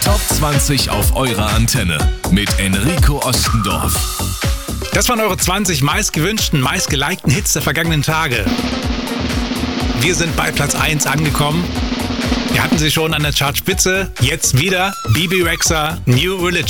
Top 20 auf eurer Antenne mit Enrico Ostendorf. Das waren eure 20 meistgewünschten, meistgelikten Hits der vergangenen Tage. Wir sind bei Platz 1 angekommen. Wir hatten sie schon an der Chartspitze. Jetzt wieder Bebe Rexha, New Religion.